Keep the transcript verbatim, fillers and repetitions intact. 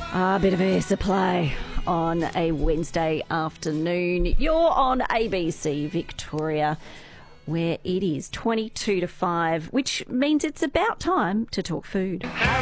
A bit of air supply on a Wednesday afternoon. You're on A B C Victoria, where it is twenty-two to five, which means it's about time to talk food.